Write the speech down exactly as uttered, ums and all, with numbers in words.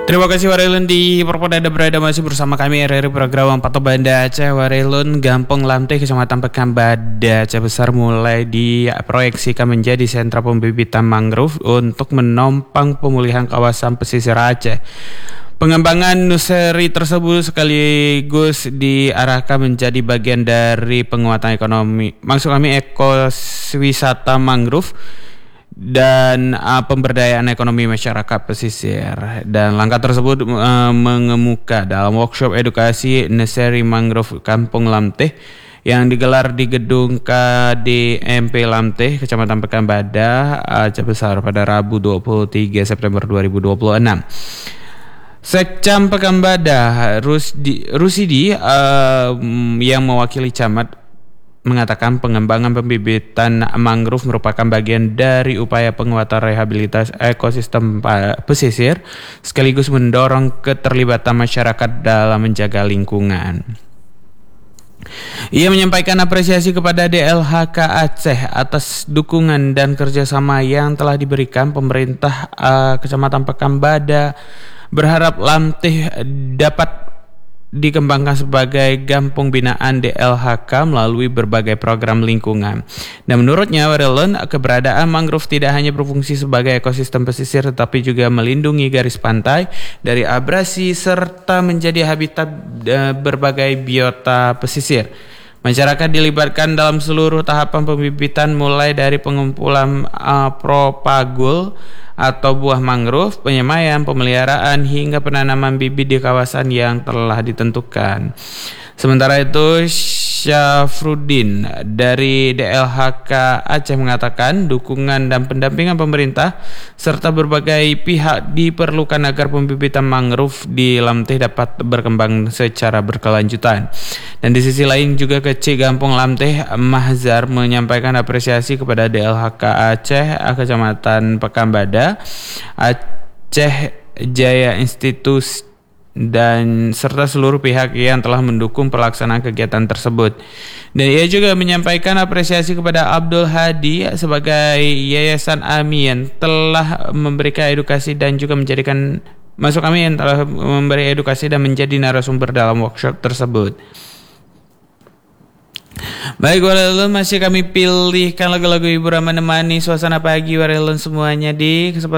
Terima kasih Warilun di Perpodada berada masih bersama kami R R I program Pato Banda Aceh. Warilun Gampong Lamteh Kecamatan Pekambada Aceh Besar mulai diproyeksikan menjadi sentra pembibitan mangrove untuk menopang pemulihan kawasan pesisir Aceh. Pengembangan nursery tersebut sekaligus diarahkan menjadi bagian dari penguatan ekonomi, maksud kami ekowisata mangrove dan uh, pemberdayaan ekonomi masyarakat pesisir. Dan langkah tersebut uh, mengemuka dalam workshop edukasi nursery mangrove Kampung Lamteh yang digelar di gedung K D M P Lamteh, Kecamatan Pekambada, Aceh Besar pada Rabu dua puluh tiga September dua ribu dua puluh enam. Sekcam Pekambada Rusdi, Rusidi uh, yang mewakili camat mengatakan pengembangan pembibitan mangrove merupakan bagian dari upaya penguatan rehabilitas ekosistem pesisir sekaligus mendorong keterlibatan masyarakat dalam menjaga lingkungan. Ia menyampaikan apresiasi kepada D L H K Aceh atas dukungan dan kerjasama yang telah diberikan pemerintah uh, Kecamatan Pekambada, berharap Lamteh dapat dikembangkan sebagai kampung binaan D L H K melalui berbagai program lingkungan. Dan menurutnya Warilun, keberadaan mangrove tidak hanya berfungsi sebagai ekosistem pesisir tetapi juga melindungi garis pantai dari abrasi serta menjadi habitat uh, berbagai biota pesisir. Masyarakat dilibatkan dalam seluruh tahapan pembibitan mulai dari pengumpulan uh, propagul atau buah mangrove, penyemaian, pemeliharaan hingga penanaman bibit di kawasan yang telah ditentukan. Sementara itu Syafruddin dari D L H K Aceh mengatakan dukungan dan pendampingan pemerintah serta berbagai pihak diperlukan agar pembibitan mangrove di Lamteh dapat berkembang secara berkelanjutan. Dan di sisi lain juga Kecik Gampong Lamteh Mahzar menyampaikan apresiasi kepada D L H K Aceh, Kecamatan Pekambada, Aceh Jaya Institute dan serta seluruh pihak yang telah mendukung pelaksanaan kegiatan tersebut. Dan ia juga menyampaikan apresiasi kepada Abdul Hadi sebagai Yayasan AMI yang telah memberikan edukasi dan juga menjadikan masuk kami yang telah memberi edukasi dan menjadi narasumber dalam workshop tersebut. Baik Warilun, masih kami pilihkan lagu-lagu hiburan menemani suasana pagi Warilun semuanya di kesempatan